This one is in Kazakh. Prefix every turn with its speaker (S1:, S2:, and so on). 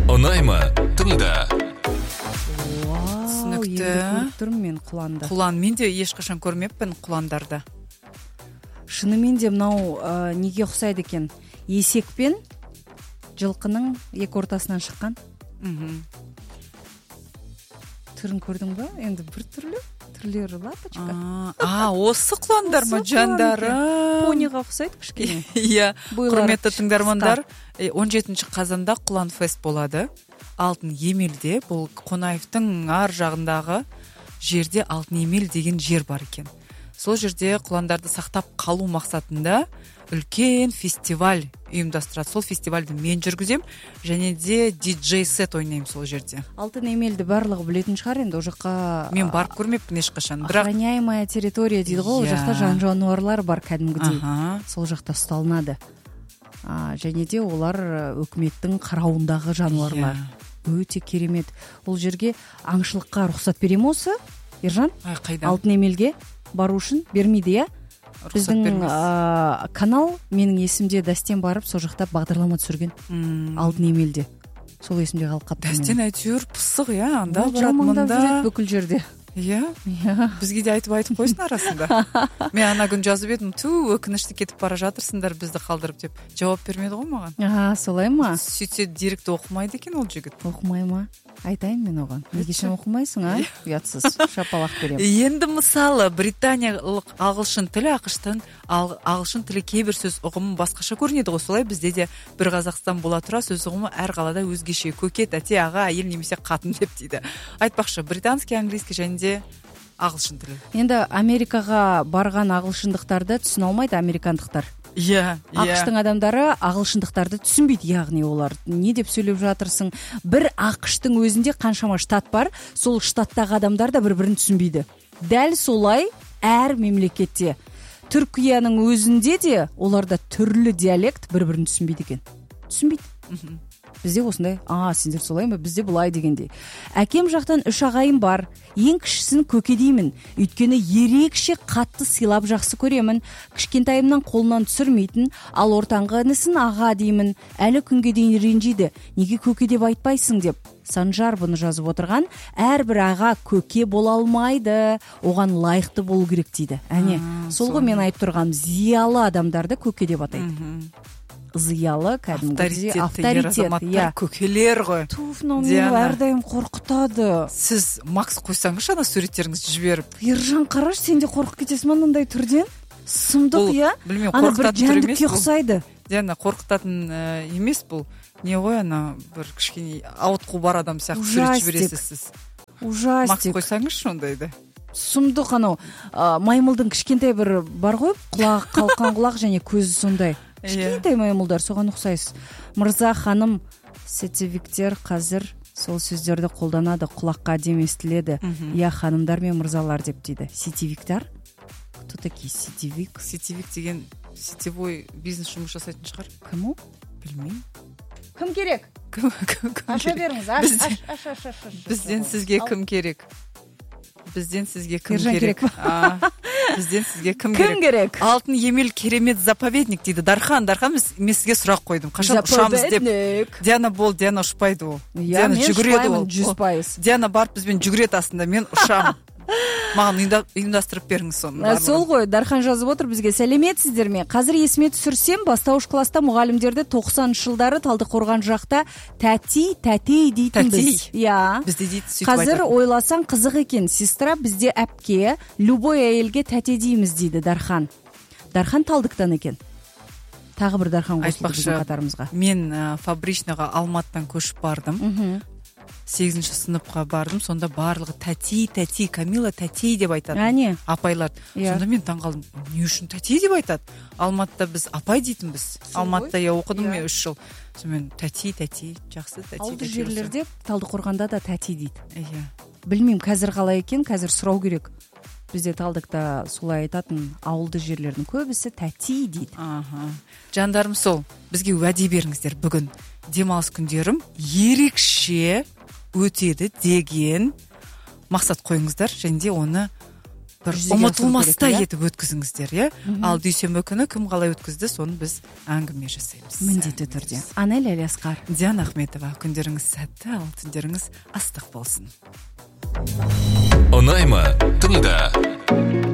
S1: Ұнаймы? Тыңда.
S2: Түсінікті.
S3: Көріп тұрмын мен құланды.
S2: Құлан, мен де ешқашан көрмеппін құландарды.
S3: Шынымен де мынау неге ұқсайды екен? Есек пен жылқының екі ортасынан шыққан. Түрін көрдің ба? Енді бір түрлері лапочка.
S2: Осы құландар ма жандары?
S3: Пониға ұқсайды кішкене.
S2: Иә, құрметті тыңдармандар, 17 қазанда құлан фест болады. Алтын Емелде, бұл Қонаевтың ар жағындағы жерде Алтын Емел деген жер бар екен. Сол жерде құландарды сақтап қалу мақсатында үлкен фестиваль ұйымдастырады. Сол фестивальді мен жүргізем, және де диджей сет ойнаймын сол жерде.
S3: Алтын Емелді барлығы білетін шығар енді, о жаққа
S2: мен барып көрмеппін ешқашан.
S3: Охраняемая территория дейді ғой, о жақта жан-жануарлар бар кәдімгідей. Сол жақта ұсталынады. Және де олар өкіметтің қарауындағы жануарлар. Өте керемет. Ол жерге аңшылыққа рұқсат берем осы, Ержан? Алтын Емелге бару үшін бермейді, иә? Біздің канал, менің есімде Дәстен барып, сол жақта бағдарлама түсірген. Алтын Емелде. Сол есімде қалып қапты.
S2: Дәстен әйтеуір пысық, иә, анда
S3: барады, мында. Бүкіл жерде.
S2: Иә? Бізге де айтып қойсын арасында. Мен ана күн жазып едім, өкінішті кетіп бара жатырсыңдар бізді қалдырып деп. Жауап бермеді ғой маған.
S3: Солай ма?
S2: Сөйтсе директі оқымайды екен ол жігіт.
S3: Оқымай ма? Айтайын мен оған. Неге сен оқымайсың, ұятсыз, шапалақ берем.
S2: Енді мысалы британиялық ағылшын тілі ақштан ағылшын тілі кейбір сөз ұғымы басқаша көрінеді ғой, солай бізде де бір Қазақстан бола тұра сөз ұғымы әр қалада өзгеше. Көке, тәте, аға, әйел немесе қатын деп дейді. Айтпақшы, британский, английский және де ағылшын тілі.
S3: Енді Америкаға барған ағылшындықтарды түсіне алмайды американдықтар. ақштың адамдары ағылшындықтарды түсінбейді, яғни олар не деп сөйлеп жатырсың. Бір ақштың өзінде қаншама штат бар, сол штаттағы адамдар да бір-бірін түсінбейді. Дәл солай әр мемлекетте, Түркияның өзінде де оларда түрлі диалект бір-бірін түсінбейді екен. Түсінбейді. Бізде осындай, сендер солай ма, бізде бұлай дегендей. Әкем жақтан 3 ағайын бар. Ең кішісін көке деймін. Өйткені ерекше қатты сыйлап жақсы көремін. Кішкентайымнан қолынан түсірмейтін, ал ортаңғы інісін аға деймін. Әлі күнге дейін ренжиді. Неге көке деп айтпайсың деп. Санжар бұны жазып отырған. Әрбір аға көке бола алмайды. Оған лайықты болу керек дейді. Әне, сол ғой мен айтып тұрғаным, зиялы адамдарды көке деп атайды. Зиялы, кәдімгідей авторитет,
S2: көкелер ғой.
S3: Туфнау мені әрдайым қорқытады.
S2: Сіз Макс қойсаңыз ана суреттеріңізді жіберіп.
S3: Ержан, қараш, сен де қорқып кетесің мынандай түрден? Сұмдық, иә?
S2: Білмеймін,
S3: ана бір
S2: қорқытатын түр емес
S3: жәндікке ұқсайды.
S2: Диана, қорқытатын емес бұл. Не ғой, ана бір кішкене ауытқу бар адам сияқты сурет жібересіз сіз.
S3: Ужастик.
S2: Макс қойсаңыз ондайды.
S3: Сұмдық, анау маймылдың кішкентай бір бар ғой, құлағы қалқан құлақ және көзі сондай. Кішкентай маймылдар, соған ұқсайсыз. Мырза, ханым, сетевиктер қазір сол сөздерді қолданады, құлаққа әдемі естіледі. Я, ханымдар мен мырзалар деп дейді. Сетевиктар? Кто такие сетевик?
S2: Сетевик деген сетевой бизнес жұмыс жасайтын шығар.
S3: Кім ол?
S2: Білмеймін.
S3: Кім керек? Аша беріңіз, аш.
S2: Бізден сізге кім керек? Бізден сізге кім керек? Бізден сізге кім керек? Алтын Емел керемет заповедник дейді. Дархан, мен сізге сұрақ қойдым. Қашан ұшамыз деп. Диана бол, Диана ұшпайды ол.
S3: Диана жүгіреді ол. 100%.
S2: Диана барып бізбен жүгіреді астында, мен ұшам. Маған ұйымдастырып беріңіз соны.
S3: Сол ғой, Дархан жазып отыр бізге. Сәлеметсіздер ме? Қазір есіме түсірсем, бастауыш класста мұғалімдерді 90-шы жылдары Талдықорған жақта тәтей дейтін біз.
S2: Бізде дейді, сөйтіп айтады.
S3: Қазір ойласаң қызық екен. Сестра, бізде әпке, любой әйелге тәте дейміз дейді Дархан. Дархан Талдықтан екен. Тағы бір Дархан қосылды біздің қатарымызға.
S2: Мен фабричныйға Алматыдан көшіп бардым. 8-ші сыныпқа бардым, сонда барлығы тәтей, Камила тәтей деп айтады. Апайлар. Сонда мен таңғалдым, не үшін тәтей деп айтады? Алматыда біз апай дейтінбіз. Алматыда оқыдым мен 3 жыл. Сонымен тәтей, жақсы тәтей.
S3: Ауылды жерлерде, Талдықорғанда да тәтей дейді. Білмеймін, қазір қалай екен, қазір сұрау керек. Бізде Талдықта солай айтатын ауылды жерлердің көбісі тәтей дейді.
S2: Жандарым, сол, бізге уәде беріңіздер бүгін. Демалыс күндерім ерекше өтеді деген мақсат қойыңыздар, және де оны бір ұмытылмастай етіп өткізіңіздер, иә. Ал дүйсенбі күні кім қалай өткізді, соны біз әңгіме жасаймыз.
S3: Міндетті түрде. Анель Алиасқар.
S2: Диана Ахметова. Күндеріңіз сәтті, ал түндеріңіз ыстық болсын.
S1: Ұнай ма? Тыңда.